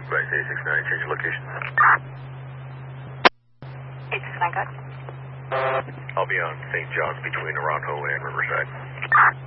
Right, 869, change your location. 869, good. I'll be on St. John's between Aranjo and Riverside.